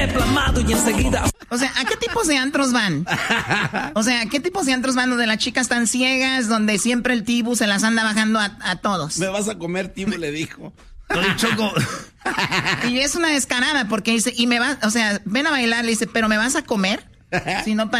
Y enseguida. O sea, ¿a qué tipos de antros van? O sea, ¿qué tipos de antros van donde las chicas están ciegas, donde siempre el Tibu se las anda bajando a todos? Me vas a comer, Tibu, le dijo. Oye, Choco. Y es una descarada porque dice, y me va, o sea, ven a bailar, le dice, pero ¿me vas a comer? Si no,